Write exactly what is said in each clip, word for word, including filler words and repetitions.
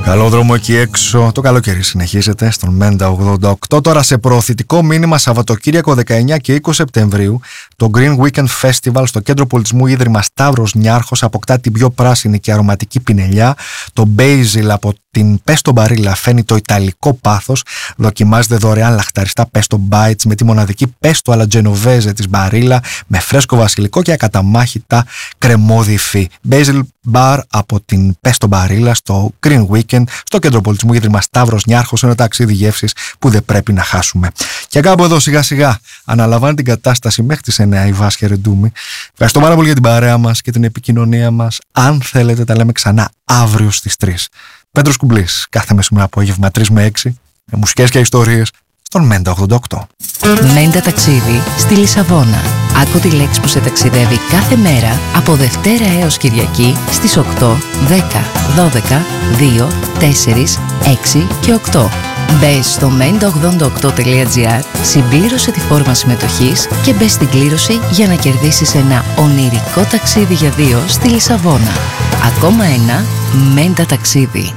Καλό δρόμο εκεί έξω. Το καλοκαίρι συνεχίζεται στον Μέντα ογδόντα οκτώ. Τώρα σε προωθητικό μήνυμα, Σαββατοκύριακο δεκαεννιά και είκοσι Σεπτεμβρίου, το Green Weekend Festival στο Κέντρο Πολιτισμού Ίδρυμα Σταύρος Νιάρχος αποκτά την πιο πράσινη και αρωματική πινελιά. Το Basil από την Pesto Barilla φαίνει το ιταλικό πάθος. Δοκιμάζετε δωρεάν λαχταριστά Pesto Bites με τη μοναδική Pesto alla Genovese της Barilla με φρέσκο βασιλικό και ακαταμάχητα κρεμόδι υφή. Basil Bar από την Pesto Barilla στο Green Weekend στο Κέντρο Πολιτισμού Ίδρυμα Σταύρος Νιάρχος, ένα ταξίδι γεύσης που δεν πρέπει να χάσουμε. Και κάπου εδώ σιγά σιγά αναλαμβάνει την κατάσταση μέχρι τις εννιά η Βάσια Ρεντούμη. Ευχαριστώ πάρα πολύ για την παρέα μας και την επικοινωνία μας. Αν θέλετε τα λέμε ξανά αύριο στις τρεις. Πέτρος Κουμπλής, κάθε μεσημερινό απόγευμα τρεις με έξι, με μουσικές και ιστορίες στον Μέντα ογδόντα οκτώ. Μέντα ταξίδι στη Λισαβόνα. Άκου τη λέξη που σε ταξιδεύει κάθε μέρα από Δευτέρα έως Κυριακή στις οκτώ, δέκα, δώδεκα, δύο, τέσσερα, έξι και οκτώ. Μπες στο μέντα ογδόντα οκτώ τελεία τζι άρ, συμπλήρωσε τη φόρμα συμμετοχής και μπες στην κλήρωση για να κερδίσεις ένα ονειρικό ταξίδι για δύο στη Λισαβόνα. Ακόμα ένα Μέντα ταξίδι.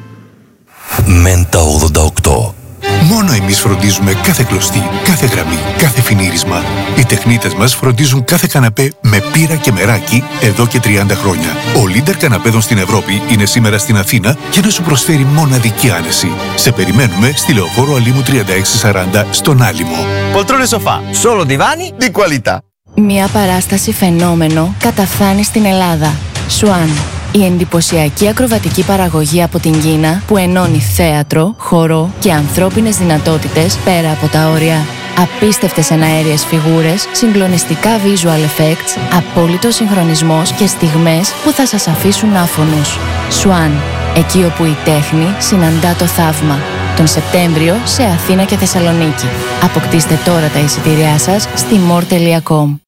Μέντα ογδόντα οκτώ. Μόνο εμείς φροντίζουμε κάθε κλωστή, κάθε γραμμή, κάθε φινίρισμα. Οι τεχνίτες μας φροντίζουν κάθε καναπέ με πύρα και μεράκι εδώ και τριάντα χρόνια. Ο leader καναπέδων στην Ευρώπη είναι σήμερα στην Αθήνα για να σου προσφέρει μοναδική άνεση. Σε περιμένουμε στη Λεωφόρο Αλήμου τριάντα έξι σαράντα στον Άλυμο. Poltrone sofà, solo divani di qualità. Μια παράσταση φαινόμενο καταφθάνει στην Ελλάδα. Swan. Η εντυπωσιακή ακροβατική παραγωγή από την Κίνα που ενώνει θέατρο, χορό και ανθρώπινες δυνατότητες πέρα από τα όρια. Απίστευτες εναέριες φιγούρες, συγκλονιστικά visual effects, απόλυτος συγχρονισμός και στιγμές που θα σας αφήσουν άφωνους. Swan. Εκεί όπου η τέχνη συναντά το θαύμα. Τον Σεπτέμβριο σε Αθήνα και Θεσσαλονίκη. Αποκτήστε τώρα τα εισιτήριά σας στη more τελεία com.